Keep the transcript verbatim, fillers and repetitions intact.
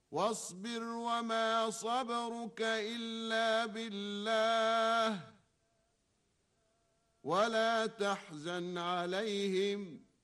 واصبر وما صبرك إلا بالله ولا تحزن عليهم